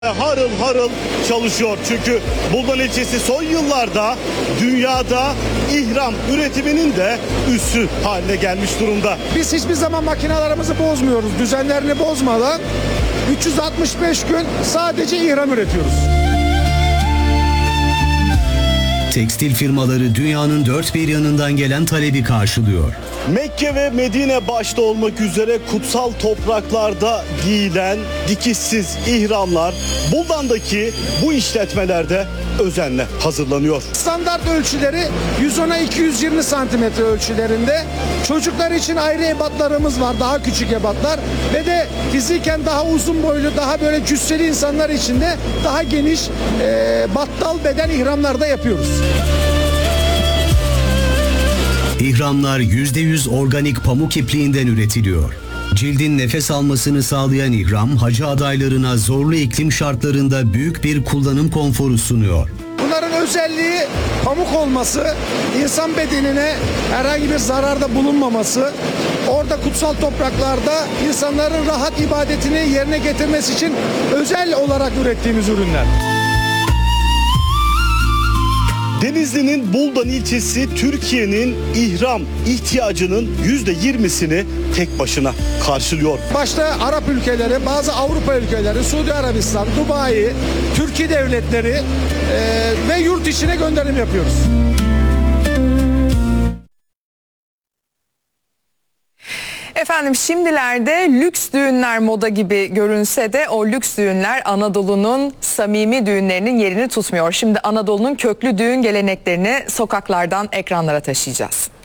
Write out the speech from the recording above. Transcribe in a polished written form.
Harıl harıl çalışıyor. Çünkü Buldan ilçesi son yıllarda dünyada ihram üretiminin de üssü haline gelmiş durumda. Biz hiçbir zaman makinalarımızı bozmuyoruz. Düzenlerini bozmadan 365 gün sadece ihram üretiyoruz. Tekstil firmaları dünyanın dört bir yanından gelen talebi karşılıyor. Mekke ve Medine başta olmak üzere kutsal topraklarda giyilen dikişsiz ihramlar Buldan'daki bu işletmelerde özenle hazırlanıyor. Standart ölçüleri 110'a 220 santimetre ölçülerinde. Çocuklar için ayrı ebatlarımız var, daha küçük ebatlar. Ve de fiziken daha uzun boylu, daha böyle cüsseli insanlar için de daha geniş battal beden ihramlarda yapıyoruz. İhramlar %100 organik pamuk ipliğinden üretiliyor. Cildin nefes almasını sağlayan ihram, hacı adaylarına zorlu iklim şartlarında büyük bir kullanım konforu sunuyor. Bunların özelliği pamuk olması, insan bedenine herhangi bir zararda bulunmaması, orada kutsal topraklarda insanların rahat ibadetini yerine getirmesi için özel olarak ürettiğimiz ürünler. Denizli'nin Buldan ilçesi Türkiye'nin ihram ihtiyacının %20'sini tek başına karşılıyor. Başta Arap ülkeleri, bazı Avrupa ülkeleri, Suudi Arabistan, Dubai, Türkiye devletleri ve yurt içine gönderim yapıyoruz. Efendim şimdilerde lüks düğünler moda gibi görünse de o lüks düğünler Anadolu'nun samimi düğünlerinin yerini tutmuyor. Şimdi Anadolu'nun köklü düğün geleneklerini sokaklardan ekranlara taşıyacağız.